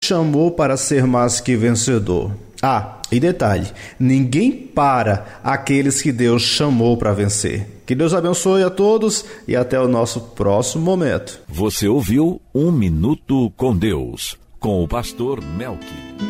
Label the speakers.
Speaker 1: chamou para ser mais que vencedor. E detalhe, ninguém para aqueles que Deus chamou para vencer. Que Deus abençoe a todos e até o nosso próximo momento.
Speaker 2: Você ouviu Um Minuto com Deus, com o pastor Melqui.